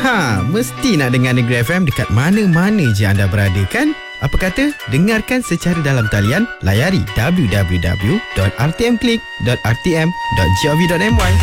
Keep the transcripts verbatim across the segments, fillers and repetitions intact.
Ha, mesti nak dengar Negeri F M dekat mana-mana je anda berada kan? Apa kata? Dengarkan secara dalam talian, layari w w w dot r t m click dot r t m dot gov dot m y.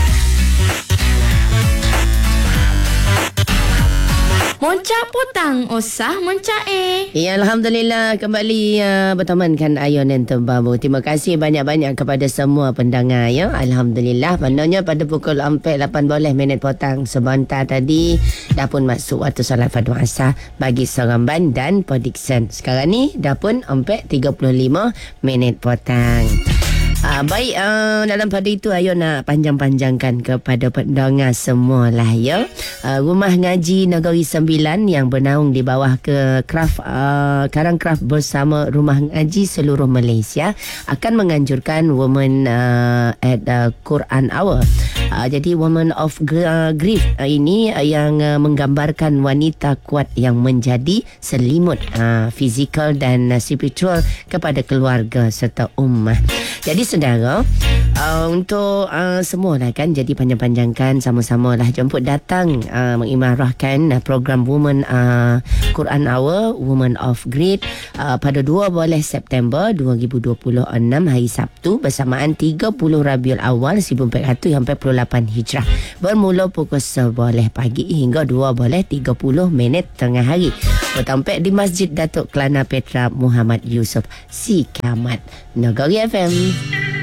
Moncak potang, osah moncak eh. Ya, Alhamdulillah kembali uh, bertemankan Ayon dan Tembamu. Terima kasih banyak-banyak kepada semua pendengar ya. Alhamdulillah, maknanya pada pukul empat lapan belas minit potang sebentar tadi dah pun masuk waktu solat fardu asar bagi Seremban dan Podikson. Sekarang ni dah pun empat tiga puluh lima minit potang. Uh, baik, uh, dalam pada itu Ayon nak panjang-panjangkan kepada pendengar semualah ya. Uh, Rumah Ngaji Negeri Sembilan yang bernaung di bawah ke Kraft uh, Karang Kraft bersama Rumah Ngaji seluruh Malaysia akan menganjurkan Women uh, at uh, Quran Hour. Uh, jadi Women of Grief uh, ini uh, yang uh, menggambarkan wanita kuat yang menjadi selimut uh, fizikal dan uh, spiritual kepada keluarga serta ummah. Jadi saudara, uh, untuk uh, semua lah kan, jadi panjang-panjangkan sama-sama lah jemput datang uh, mengimarahkan uh, program Women uh, Quran Hour, Women of Great uh, pada dua belas September dua ribu dua puluh enam hari Sabtu bersamaan tiga puluh Rabiul Awal seribu empat ratus empat puluh lapan Hijrah, bermula pukul sebelas pagi hingga dua belas tiga puluh minit tengah hari, bertempat di Masjid Datuk Kelana Petra Muhammad Yusof, Sikamat, Negeri F M.